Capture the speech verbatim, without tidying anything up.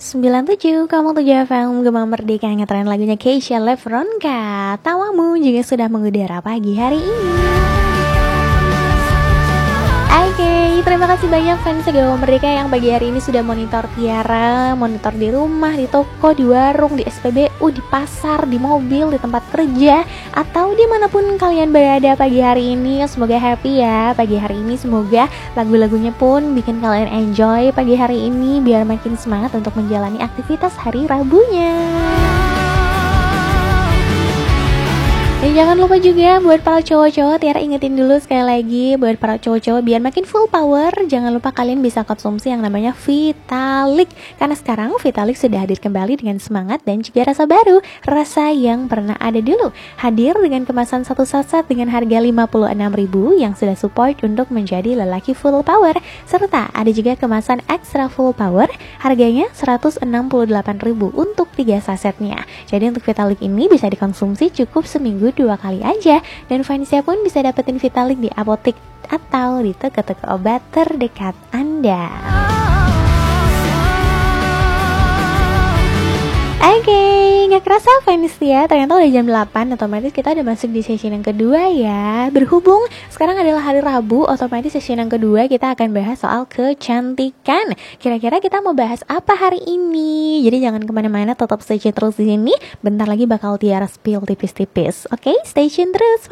sembilan puluh tujuh koma tujuh F M Gemang Merdeka, ngetren lagunya Keisha Lefronka. Tawamu juga sudah mengudara pagi hari ini. Oke, okay, terima kasih banyak fans Gemang Merdeka yang pagi hari ini sudah monitor Tiara, monitor di rumah, di toko, di warung, di S P B U, di pasar, di mobil, di tempat kerja, atau dimanapun kalian berada pagi hari ini. Semoga happy ya pagi hari ini. Semoga lagu-lagunya pun bikin kalian enjoy pagi hari ini, biar makin semangat untuk menjalani aktivitas hari Rabunya. Dan jangan lupa juga buat para cowok-cowok, Tiara ingetin dulu sekali lagi buat para cowok-cowok biar makin full power. Jangan lupa kalian bisa konsumsi yang namanya Vitalik, karena sekarang Vitalik sudah hadir kembali dengan semangat dan juga rasa baru, rasa yang pernah ada dulu. Hadir dengan kemasan satu satset dengan harga lima puluh enam ribu yang sudah support untuk menjadi lelaki full power. Serta ada juga kemasan extra full power, harganya seratus enam puluh delapan ribu untuk tiga sasetnya. Jadi untuk Vitalik ini bisa dikonsumsi cukup seminggu dua kali aja, dan fansnya pun bisa dapetin Vitalik di apotek atau di toko-toko obat terdekat Anda. Oke, okay, gak kerasa fans ya, ternyata udah jam delapan, otomatis kita udah masuk di sesi yang kedua ya. Berhubung sekarang adalah hari Rabu, otomatis sesi yang kedua kita akan bahas soal kecantikan. Kira-kira kita mau bahas apa hari ini? Jadi jangan kemana-mana, tetap stay tune terus di sini. Bentar lagi bakal Tiara spill tipis-tipis. Oke, okay, stay tune terus.